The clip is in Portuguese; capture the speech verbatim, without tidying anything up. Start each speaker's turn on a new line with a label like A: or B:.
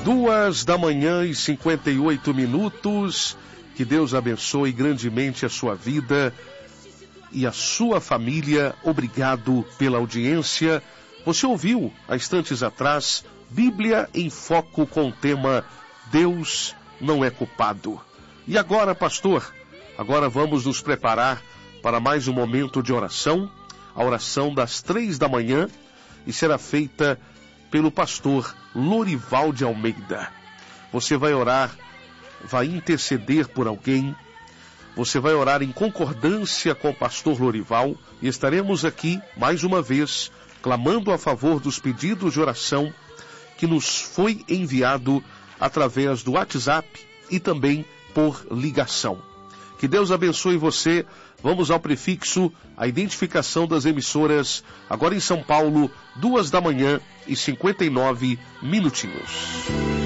A: Duas da manhã e cinquenta e oito minutos. Que Deus abençoe grandemente a sua vida e a sua família. Obrigado pela audiência. Você ouviu, há instantes atrás, Bíblia em Foco com o tema Deus não é culpado. E agora, pastor, agora vamos nos preparar para mais um momento de oração, a oração das três da manhã, e será feita pelo pastor Lorival de Almeida. Você vai orar, vai interceder por alguém, você vai orar em concordância com o pastor Lorival, e estaremos aqui, mais uma vez, clamando a favor dos pedidos de oração que nos foi enviado através do WhatsApp e também por ligação. Que Deus abençoe você. Vamos ao prefixo, a identificação das emissoras, agora em São Paulo, duas da manhã e cinquenta e nove minutinhos.